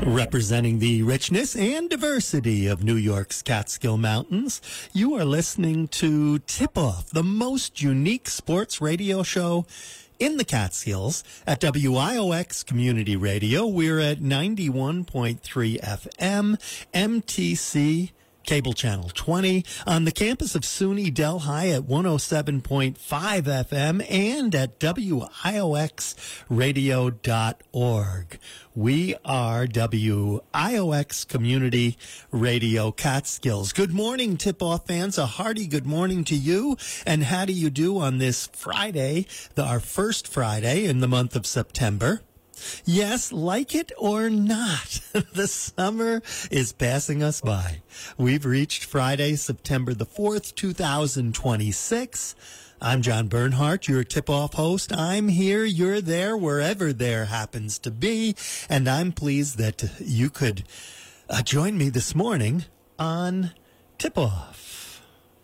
Representing the richness and diversity of New York's Catskill Mountains, you are listening to Tip Off, the most unique sports radio show in the Catskills at WIOX Community Radio. We're at 91.3 FM, MTC, Cable Channel 20, on the campus of SUNY Delhi at 107.5 FM and at WIOXradio.org. We are WIOX Community Radio Catskills. Good morning, tip-off fans. A hearty good morning to you. And how do you do on this Friday, our first Friday in the month of September? Yes, like it or not, the summer is passing us by. We've reached Friday, September the 4th, 2026. I'm John Bernhardt, your tip-off host. I'm here, you're there, wherever there happens to be. And I'm pleased that you could join me this morning on Tip-Off.